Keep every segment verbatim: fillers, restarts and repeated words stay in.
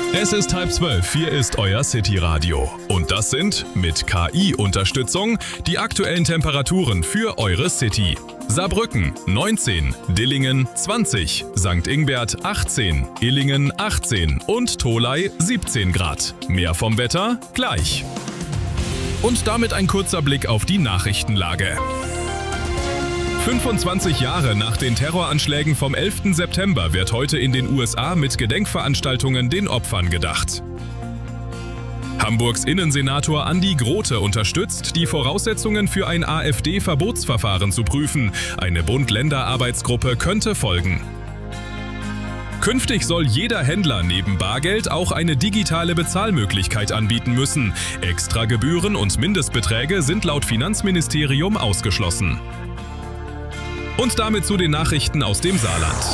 Es ist halb zwölf, hier ist euer City-Radio. Und das sind, mit K I-Unterstützung, die aktuellen Temperaturen für eure City. Saarbrücken neunzehn, Dillingen zwanzig, Sankt Ingbert achtzehn, Illingen achtzehn und Tholey siebzehn Grad. Mehr vom Wetter gleich. Und damit ein kurzer Blick auf die Nachrichtenlage. fünfundzwanzig Jahre nach den Terroranschlägen vom elften September wird heute in den U S A mit Gedenkveranstaltungen den Opfern gedacht. Hamburgs Innensenator Andi Grote unterstützt, die Voraussetzungen für ein AfD-Verbotsverfahren zu prüfen. Eine Bund-Länder-Arbeitsgruppe könnte folgen. Künftig soll jeder Händler neben Bargeld auch eine digitale Bezahlmöglichkeit anbieten müssen. Extra Gebühren und Mindestbeträge sind laut Finanzministerium ausgeschlossen. Und damit zu den Nachrichten aus dem Saarland.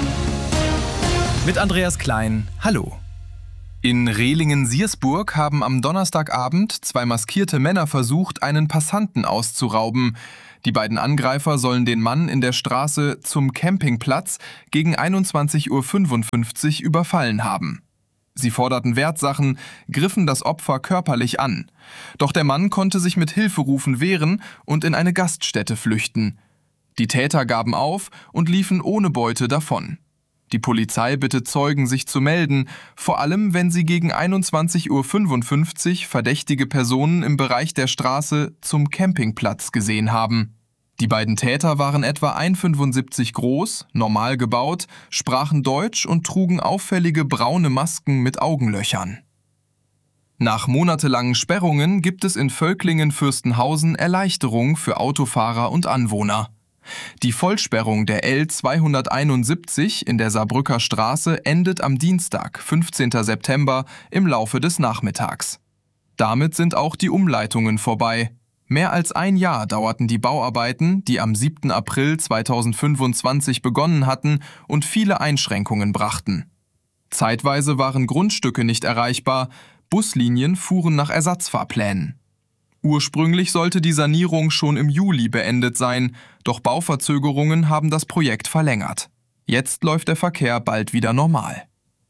Mit Andreas Klein, hallo. In Rehlingen-Siersburg haben am Donnerstagabend zwei maskierte Männer versucht, einen Passanten auszurauben. Die beiden Angreifer sollen den Mann in der Straße Zum Campingplatz gegen einundzwanzig Uhr fünfundfünfzig überfallen haben. Sie forderten Wertsachen, griffen das Opfer körperlich an. Doch der Mann konnte sich mit Hilferufen wehren und in eine Gaststätte flüchten. Die Täter gaben auf und liefen ohne Beute davon. Die Polizei bittet Zeugen, sich zu melden, vor allem wenn sie gegen einundzwanzig Uhr fünfundfünfzig verdächtige Personen im Bereich der Straße Zum Campingplatz gesehen haben. Die beiden Täter waren etwa eins Komma fünfundsiebzig groß, normal gebaut, sprachen Deutsch und trugen auffällige braune Masken mit Augenlöchern. Nach monatelangen Sperrungen gibt es in Völklingen-Fürstenhausen Erleichterung für Autofahrer und Anwohner. Die Vollsperrung der L zweihunderteinundsiebzig in der Saarbrücker Straße endet am Dienstag, fünfzehnten September, im Laufe des Nachmittags. Damit sind auch die Umleitungen vorbei. Mehr als ein Jahr dauerten die Bauarbeiten, die am siebten April zweitausendfünfundzwanzig begonnen hatten und viele Einschränkungen brachten. Zeitweise waren Grundstücke nicht erreichbar, Buslinien fuhren nach Ersatzfahrplänen. Ursprünglich sollte die Sanierung schon im Juli beendet sein, doch Bauverzögerungen haben das Projekt verlängert. Jetzt läuft der Verkehr bald wieder normal.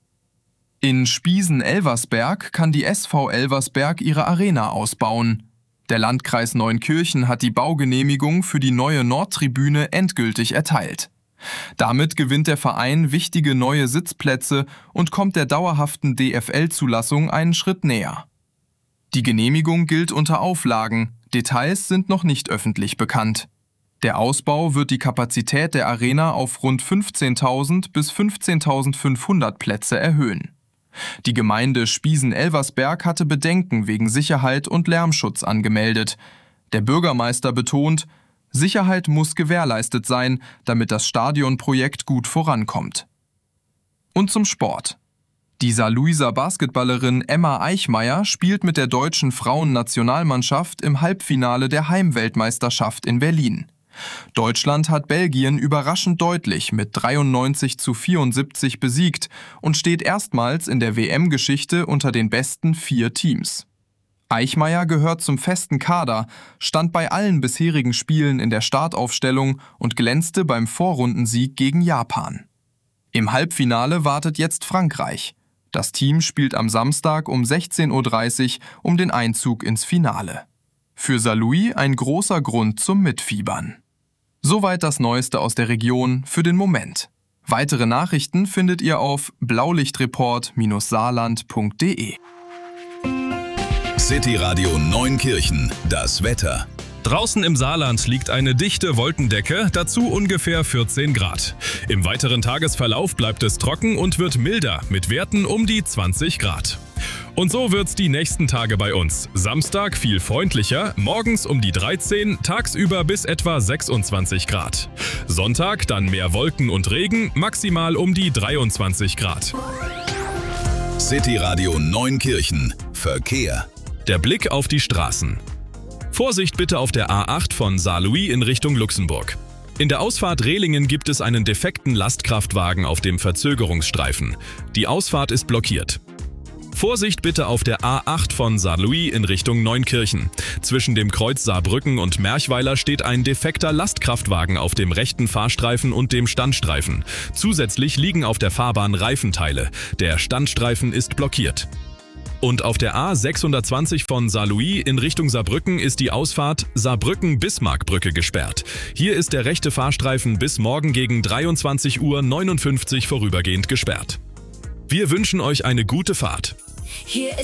In Spiesen-Elversberg kann die S V Elversberg ihre Arena ausbauen. Der Landkreis Neunkirchen hat die Baugenehmigung für die neue Nordtribüne endgültig erteilt. Damit gewinnt der Verein wichtige neue Sitzplätze und kommt der dauerhaften D F L-Zulassung einen Schritt näher. Die Genehmigung gilt unter Auflagen, Details sind noch nicht öffentlich bekannt. Der Ausbau wird die Kapazität der Arena auf rund fünfzehntausend bis fünfzehntausendfünfhundert Plätze erhöhen. Die Gemeinde Spiesen-Elversberg hatte Bedenken wegen Sicherheit und Lärmschutz angemeldet. Der Bürgermeister betont, Sicherheit muss gewährleistet sein, damit das Stadionprojekt gut vorankommt. Und zum Sport. Die Saarlouiser Basketballerin Emma Eichmeyer spielt mit der deutschen Frauennationalmannschaft im Halbfinale der Heimweltmeisterschaft in Berlin. Deutschland hat Belgien überraschend deutlich mit dreiundneunzig zu vierundsiebzig besiegt und steht erstmals in der W M-Geschichte unter den besten vier Teams. Eichmeyer gehört zum festen Kader, stand bei allen bisherigen Spielen in der Startaufstellung und glänzte beim Vorrundensieg gegen Japan. Im Halbfinale wartet jetzt Frankreich. Das Team spielt am Samstag um sechzehn Uhr dreißig um den Einzug ins Finale. Für Saarlouis ein großer Grund zum Mitfiebern. Soweit das Neueste aus der Region für den Moment. Weitere Nachrichten findet ihr auf blaulichtreport Bindestrich saarland Punkt de. City Radio Neunkirchen, das Wetter. Draußen im Saarland liegt eine dichte Wolkendecke, dazu ungefähr vierzehn Grad. Im weiteren Tagesverlauf bleibt es trocken und wird milder mit Werten um die zwanzig Grad. Und so wird's die nächsten Tage bei uns. Samstag viel freundlicher, morgens um die dreizehn, tagsüber bis etwa sechsundzwanzig Grad. Sonntag dann mehr Wolken und Regen, maximal um die dreiundzwanzig Grad. City Radio Neunkirchen, Verkehr. Der Blick auf die Straßen. Vorsicht bitte auf der A acht von Saarlouis in Richtung Luxemburg. In der Ausfahrt Rehlingen gibt es einen defekten Lastkraftwagen auf dem Verzögerungsstreifen. Die Ausfahrt ist blockiert. Vorsicht bitte auf der A acht von Saarlouis in Richtung Neunkirchen. Zwischen dem Kreuz Saarbrücken und Merchweiler steht ein defekter Lastkraftwagen auf dem rechten Fahrstreifen und dem Standstreifen. Zusätzlich liegen auf der Fahrbahn Reifenteile. Der Standstreifen ist blockiert. Und auf der A sechshundertzwanzig von Saarlouis in Richtung Saarbrücken ist die Ausfahrt Saarbrücken-Bismarckbrücke gesperrt. Hier ist der rechte Fahrstreifen bis morgen gegen dreiundzwanzig Uhr neunundfünfzig vorübergehend gesperrt. Wir wünschen euch eine gute Fahrt. Hier